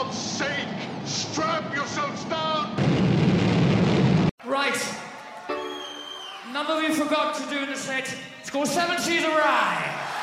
God's sake, strap yourselves down! Right. Number we forgot to do in the set. It's called Seven Seas of Rye.